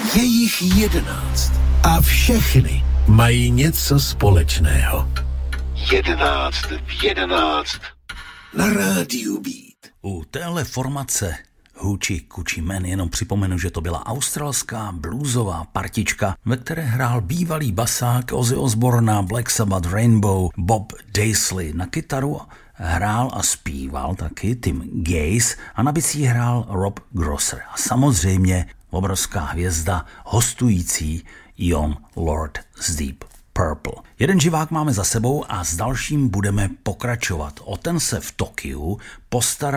Je jich 11 a všechny mají něco společného. 11 v 11 na rádiu Beat. U téhle formace Hoochie Coochie Men jenom připomenu, že to byla australská bluesová partička, ve které hrál bývalý basák Ozzy Osbourne, Black Sabbath, Rainbow, Bob Daisley. Na kytaru hrál a zpíval taky Tim Gaze a na bicí hrál Rob Grosser. A samozřejmě obrovská hvězda hostující Jon Lord z Deep Purple. Jeden živák máme za sebou a s dalším budeme pokračovat. O ten se v Tokiu postaral